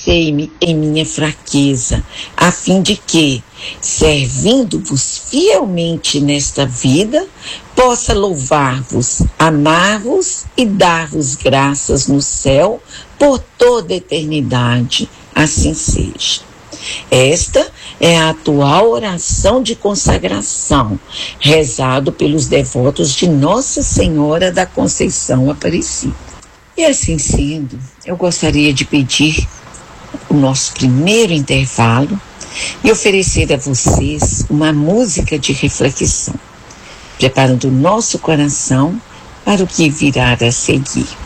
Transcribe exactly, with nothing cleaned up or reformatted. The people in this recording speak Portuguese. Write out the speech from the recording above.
fortalecei-me em minha fraqueza, a fim de que, servindo-vos fielmente nesta vida, possa louvar-vos, amar-vos e dar-vos graças no céu por toda a eternidade. Assim seja. Esta é a atual oração de consagração, rezado pelos devotos de Nossa Senhora da Conceição Aparecida. E assim sendo, eu gostaria de pedir o nosso primeiro intervalo e oferecer a vocês uma música de reflexão, preparando o nosso coração para o que virá a seguir.